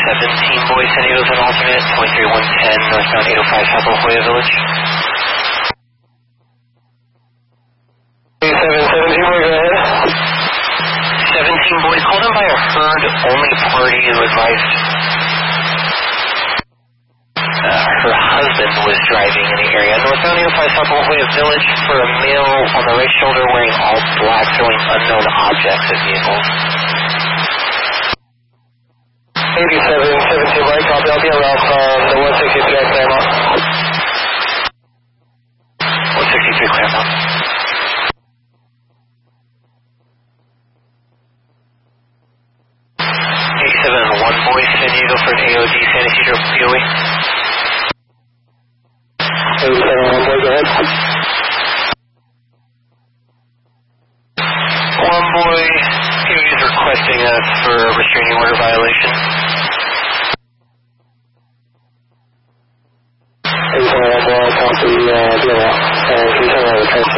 17 boy, San Diego's an alternate, 23110, northbound 805 South La Jolla Village. 17 boy, go ahead. 17 boys, called in by a herd-only party who advised her husband was driving in the area. Northbound 805 South La Jolla Village for a male on the right shoulder wearing all black, throwing unknown objects at vehicles. 17 boy, copy, I'll be around from the 163 Claremont. 163 Claremont. 87-1 boy, San Diego for an AOD, San Isidro POE. 87-1 boy, go ahead. 1 boy, POE is requesting us for a restraining order violation. 87-1 boy, copy, be around. Can you tell me how to